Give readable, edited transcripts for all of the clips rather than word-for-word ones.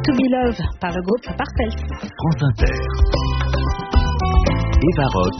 To Be Love par le groupe Parcels. France Inter. Eva Rock.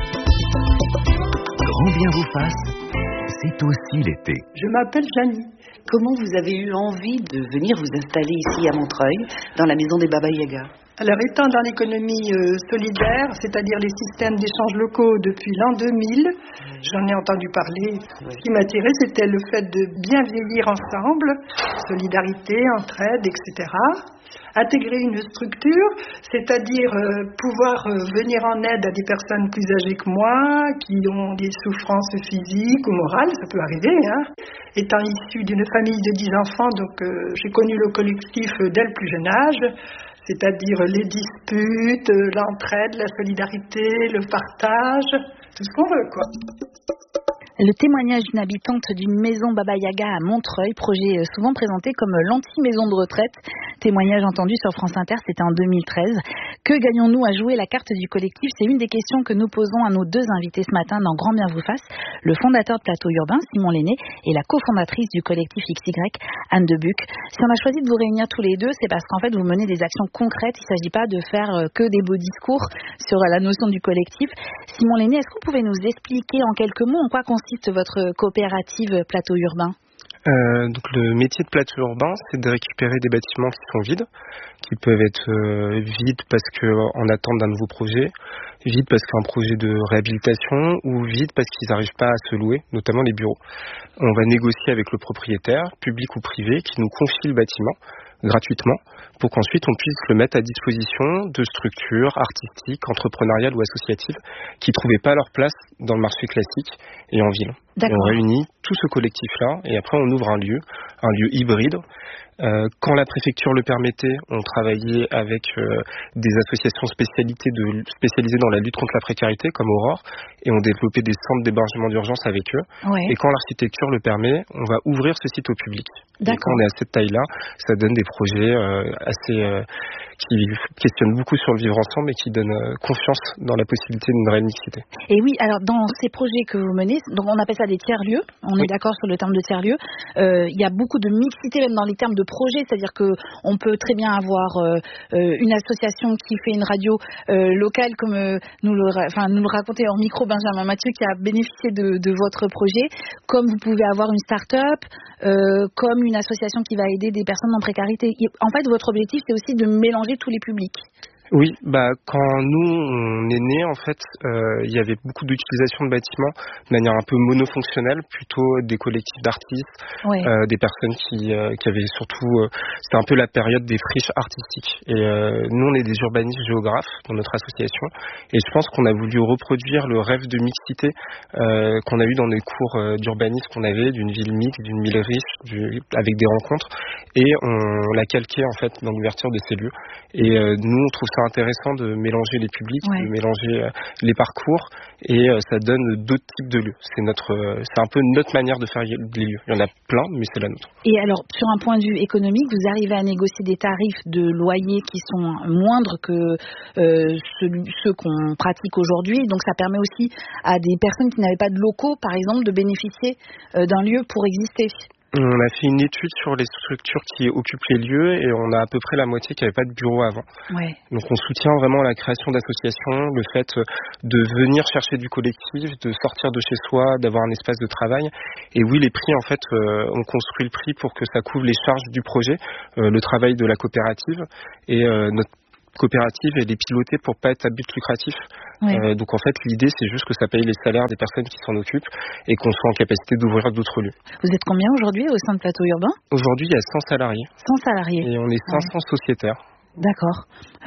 Grand bien vous fasse, c'est aussi l'été. Je m'appelle Janie. Comment vous avez eu envie de venir vous installer ici à Montreuil, dans la maison des Baba Yaga? Alors, étant dans l'économie solidaire, c'est-à-dire les systèmes d'échange locaux depuis l'an 2000, j'en ai entendu parler. Ce qui m'attirait, c'était le fait de bien vieillir ensemble, solidarité, entraide, etc. Intégrer une structure, c'est-à-dire pouvoir venir en aide à des personnes plus âgées que moi, qui ont des souffrances physiques ou morales, ça peut arriver. Étant issue d'une famille de 10 enfants, donc j'ai connu le collectif dès le plus jeune âge, c'est-à-dire les disputes, l'entraide, la solidarité, le partage, tout ce qu'on veut, quoi. Le témoignage d'une habitante d'une maison Baba Yaga à Montreuil, projet souvent présenté comme l'anti-maison de retraite. Témoignage entendu sur France Inter, c'était en 2013. Que gagnons-nous à jouer la carte du collectif? C'est une des questions que nous posons à nos deux invités ce matin dans Grand Bien vous fasse, le fondateur de Plateau Urbain, Simon Lenné, et la cofondatrice du collectif XY, Anne Debuc. Si on a choisi de vous réunir tous les deux, c'est parce qu'en fait vous menez des actions concrètes. Il ne s'agit pas de faire que des beaux discours sur la notion du collectif. Simon Lenné, est-ce que vous pouvez nous expliquer en quelques mots en quoi consiste votre coopérative Plateau Urbain? Donc le métier de plateau urbain, c'est de récupérer des bâtiments qui sont vides, qui peuvent être vides parce qu'en attente d'un nouveau projet, vides parce qu'un projet de réhabilitation, ou vides parce qu'ils n'arrivent pas à se louer, notamment les bureaux. On va négocier avec le propriétaire, public ou privé, qui nous confie le bâtiment gratuitement, pour qu'ensuite on puisse le mettre à disposition de structures artistiques, entrepreneuriales ou associatives qui ne trouvaient pas leur place dans le marché classique et en ville. Et on réunit tout ce collectif-là et après on ouvre un lieu hybride. Quand la préfecture le permettait, on travaillait avec des associations spécialisées dans la lutte contre la précarité, comme Aurore, et on développait des centres d'hébergement d'urgence avec eux. Ouais. Et quand l'architecture le permet, on va ouvrir ce site au public. Et quand on est à cette taille-là, ça donne des projets qui questionnent beaucoup sur le vivre ensemble et qui donnent confiance dans la possibilité d'une réelle mixité. Et oui, alors dans ces projets que vous menez, donc on appelle ça des tiers-lieux, on est d'accord sur le terme de tiers-lieux, il y a beaucoup de mixité même dans les termes de projet, c'est-à-dire qu'on peut très bien avoir une association qui fait une radio locale, comme nous le racontait en micro Benjamin Mathieu qui a bénéficié de votre projet, comme vous pouvez avoir une start-up, comme une association qui va aider des personnes en précarité. En fait, votre objectif, c'est aussi de mélanger tous les publics. Oui, quand nous on est nés, en fait, il y avait beaucoup d'utilisation de bâtiments de manière un peu monofonctionnelle, plutôt des collectifs d'artistes, des personnes qui avaient surtout, c'était un peu la période des friches artistiques. Et nous on est des urbanistes géographes dans notre association, et je pense qu'on a voulu reproduire le rêve de mixité qu'on a eu dans les cours d'urbanisme qu'on avait, d'une ville mixte, d'une ville riche, avec des rencontres, et on l'a calqué en fait dans l'ouverture de ces lieux. Et nous on trouve ça intéressant de mélanger les publics, de mélanger les parcours, et ça donne d'autres types de lieux. C'est un peu notre manière de faire les lieux. Il y en a plein, mais c'est la nôtre. Et alors, sur un point de vue économique, vous arrivez à négocier des tarifs de loyer qui sont moindres que ceux qu'on pratique aujourd'hui. Donc, ça permet aussi à des personnes qui n'avaient pas de locaux, par exemple, de bénéficier d'un lieu pour exister. On a fait une étude sur les structures qui occupent les lieux et on a à peu près la moitié qui n'avait pas de bureau avant. Ouais. Donc on soutient vraiment la création d'associations, le fait de venir chercher du collectif, de sortir de chez soi, d'avoir un espace de travail. Et oui, les prix, en fait, on construit le prix pour que ça couvre les charges du projet, le travail de la coopérative, et notre coopérative, elle est pilotée pour pas être à but lucratif. Ouais. Donc en fait l'idée c'est juste que ça paye les salaires des personnes qui s'en occupent et qu'on soit en capacité d'ouvrir d'autres lieux. Vous êtes combien aujourd'hui au sein de Plateau Urbain? Aujourd'hui il y a 100 salariés. 100 salariés. Et on est 500 sociétaires. D'accord.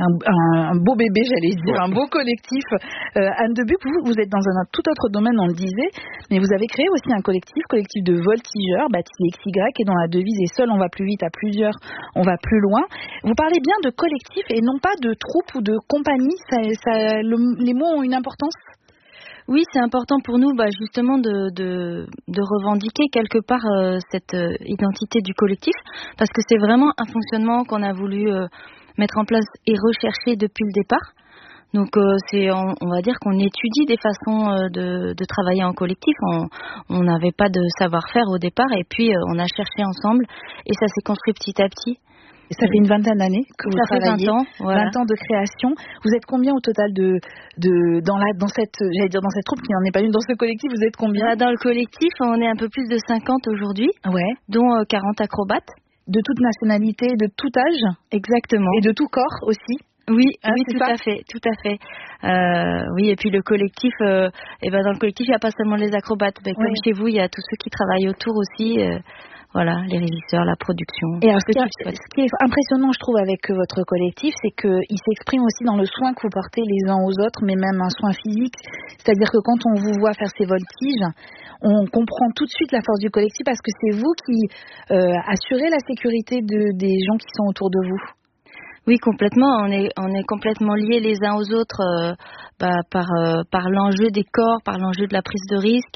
Un beau bébé, j'allais dire, un beau collectif. Anne Debuc, vous êtes dans un tout autre domaine, on le disait, mais vous avez créé aussi un collectif de voltigeurs, baptisé XY, et dont la devise est seul on va plus vite, à plusieurs on va plus loin. Vous parlez bien de collectif et non pas de troupe ou de compagnie, les mots ont une importance? Oui, c'est important pour nous justement de revendiquer quelque part cette identité du collectif, parce que c'est vraiment un fonctionnement qu'on a voulu mettre en place et rechercher depuis le départ. Donc on va dire qu'on étudie des façons de travailler en collectif. On n'avait pas de savoir-faire au départ et puis on a cherché ensemble et ça s'est construit petit à petit. Et ça fait une vingtaine d'années que vous travaillez. Ça fait 20 ans, voilà. 20 ans de création. Vous êtes combien au total dans cette troupe qui n'en est pas une, dans ce collectif, vous êtes combien? Dans le collectif, on est un peu plus de 50 aujourd'hui, dont 40 acrobates. De toute nationalité, de tout âge? Exactement. Et de tout corps aussi? Oui, tout à fait. Oui, et puis le collectif, dans le collectif, il n'y a pas seulement les acrobates. Comme chez vous, il y a tous ceux qui travaillent autour aussi. Voilà, les régisseurs, la production. Et alors, ce qui est impressionnant, je trouve, avec votre collectif, c'est qu'il s'exprime aussi dans le soin que vous portez les uns aux autres, mais même un soin physique. C'est-à-dire que quand on vous voit faire ces voltiges, on comprend tout de suite la force du collectif parce que c'est vous qui assurez la sécurité des gens qui sont autour de vous. Oui, complètement. On est complètement liés les uns aux autres par l'enjeu des corps, par l'enjeu de la prise de risque.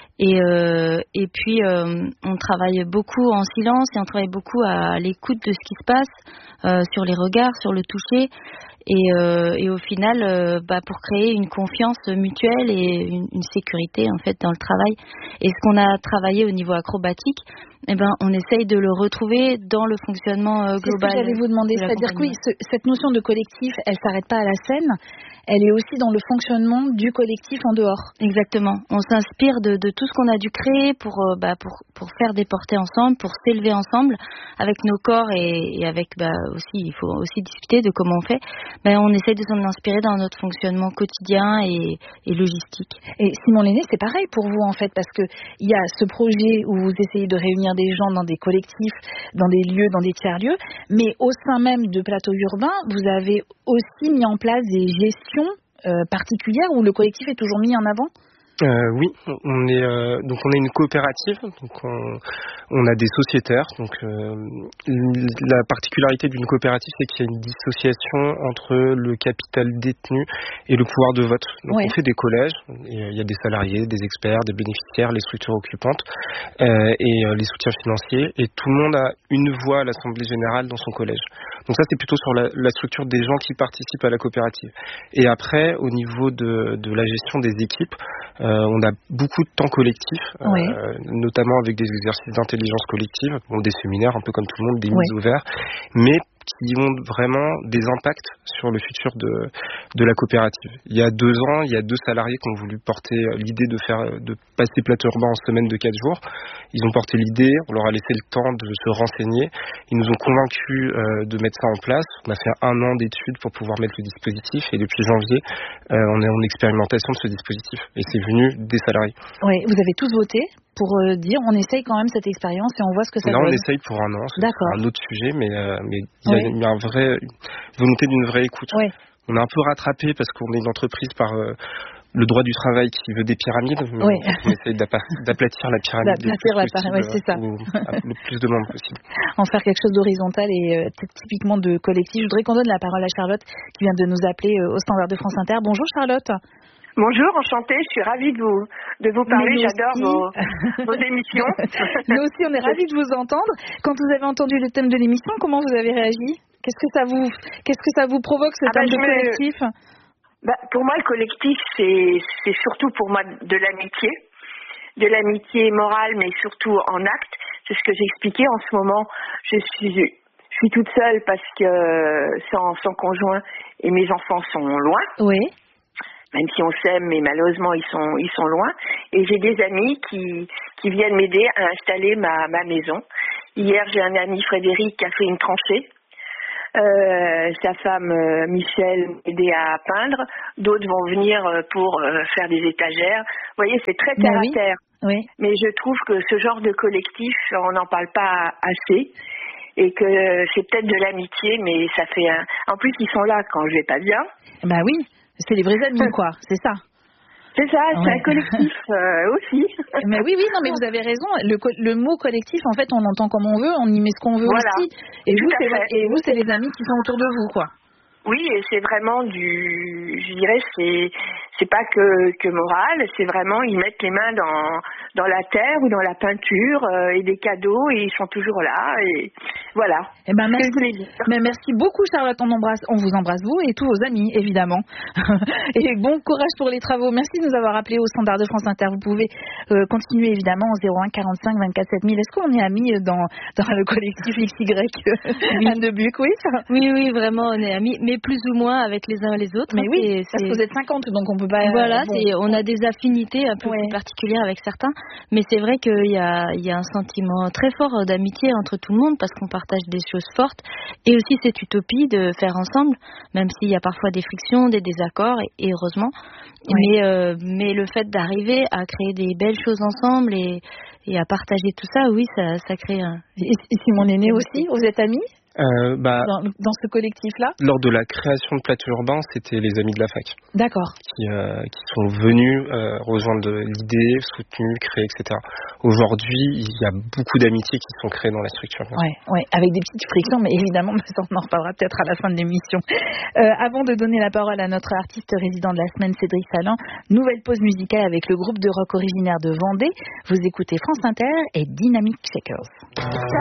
Et puis, on travaille beaucoup en silence et on travaille beaucoup à l'écoute de ce qui se passe, sur les regards, sur le toucher. Et au final, pour créer une confiance mutuelle et une sécurité en fait dans le travail. Et ce qu'on a travaillé au niveau acrobatique, on essaye de le retrouver dans le fonctionnement global. C'est ce que j'allais vous demander, c'est-à-dire que oui, cette notion de collectif, elle s'arrête pas à la scène, elle est aussi dans le fonctionnement du collectif en dehors. Exactement. On s'inspire de tout ce qu'on a dû créer pour faire des portées ensemble, pour s'élever ensemble avec nos corps et avec aussi, il faut aussi discuter de comment on fait. On essaie de s'en inspirer dans notre fonctionnement quotidien et logistique. Et Simon Lenné, c'est pareil pour vous en fait, parce que il y a ce projet où vous essayez de réunir des gens dans des collectifs, dans des lieux, dans des tiers-lieux, mais au sein même de Plateau Urbain, vous avez aussi mis en place des gestions particulières où le collectif est toujours mis en avant? Oui, on est une coopérative, donc on a des sociétaires. Donc la particularité d'une coopérative, c'est qu'il y a une dissociation entre le capital détenu et le pouvoir de vote. Donc on fait des collèges, il y a des salariés, des experts, des bénéficiaires, les structures occupantes et les soutiens financiers, et tout le monde a une voix à l'Assemblée générale dans son collège. Donc ça, c'est plutôt sur la structure des gens qui participent à la coopérative. Et après, au niveau de la gestion des équipes, on a beaucoup de temps collectif, notamment avec des exercices d'intelligence collective, des séminaires un peu comme tout le monde, des mises au vert, mais qui ont vraiment des impacts sur le futur de la coopérative. Il y a 2 ans, il y a 2 salariés qui ont voulu porter l'idée de passer Plateau Urbain en semaine de 4 jours. Ils ont porté l'idée, on leur a laissé le temps de se renseigner. Ils nous ont convaincus de mettre ça en place. On a fait 1 an d'études pour pouvoir mettre le dispositif, et depuis janvier, on est en expérimentation de ce dispositif. Et c'est venu des salariés. Oui, vous avez tous voté pour dire on essaye quand même cette expérience et on voit ce que ça donne. Non, on essaye pour 1 an, c'est un autre sujet, mais il y a une volonté d'une vraie écoute. On est un peu rattrapé parce qu'on est une entreprise par le droit du travail qui veut des pyramides, mais on essaye d'aplatir la pyramide c'est ça. Le plus de monde possible. En faire quelque chose d'horizontal et typiquement de collectif. Je voudrais qu'on donne la parole à Charlotte qui vient de nous appeler au standard de France Inter. Bonjour Charlotte. Bonjour, enchantée, je suis ravie de vous parler, j'adore vos émissions. Nous aussi, on est ravis de vous entendre. Quand vous avez entendu le thème de l'émission, comment vous avez réagi? Qu'est-ce que ça vous provoque, ce thème de collectif? Pour moi, le collectif, c'est surtout pour moi de l'amitié morale, mais surtout en acte. C'est ce que j'expliquais en ce moment. Je suis toute seule parce que sans conjoint et mes enfants sont loin. Oui. Même si on s'aime, mais malheureusement ils sont loin. Et j'ai des amis qui viennent m'aider à installer ma maison. Hier, j'ai un ami, Frédéric, qui a fait une tranchée. Sa femme Michel m'a aidé à peindre. D'autres vont venir pour faire des étagères. Vous voyez, c'est très terre à terre. Oui. Mais je trouve que ce genre de collectif, on n'en parle pas assez. Et que c'est peut-être de l'amitié, mais ça fait En plus, ils sont là quand je vais pas bien. Oui. C'est les vrais amis, quoi, c'est ça. C'est ça, c'est un collectif aussi. Mais oui, non, mais vous avez raison. Le mot collectif, en fait, on l'entend comme on veut, on y met ce qu'on veut aussi. Et vous, c'est les amis qui sont autour de vous, quoi. Oui, et c'est vraiment je dirais, c'est pas que moral, c'est vraiment ils mettent les mains dans la terre ou dans la peinture et des cadeaux et ils sont toujours là et voilà. Eh ben merci beaucoup Charlotte, on vous embrasse vous et tous vos amis évidemment. Et bon courage pour les travaux. Merci de nous avoir appelés au standard de France Inter. Vous pouvez continuer évidemment au 01 45 24 7000. Est-ce qu'on est amis dans le collectif XY Anne de Buc, oui ça? Oui, vraiment on est amis, mais plus ou moins avec les uns et les autres. Mais oui, parce que vous êtes 50 donc on peut pas. Voilà, on a des affinités un peu plus particulières avec certains, mais c'est vrai qu'il y a un sentiment très fort d'amitié entre tout le monde parce qu'on partage des choses fortes et aussi cette utopie de faire ensemble, même s'il y a parfois des frictions, des désaccords et heureusement, mais le fait d'arriver à créer des belles choses ensemble et à partager tout ça, oui, ça crée un... Et Simon Lenné aussi, vous êtes amis dans ce collectif-là? Lors de la création de Plateau Urbain, c'était les amis de la fac. D'accord. Qui sont venus rejoindre l'idée, soutenus, créer, etc. Aujourd'hui, il y a beaucoup d'amitiés qui sont créées dans la structure. Ouais, avec des petites frictions, mais évidemment, on en reparlera peut-être à la fin de l'émission. Avant de donner la parole à notre artiste résident de la semaine, Cédric Salan, nouvelle pause musicale avec le groupe de rock originaire de Vendée. Vous écoutez France Inter et Dynamic Shakers.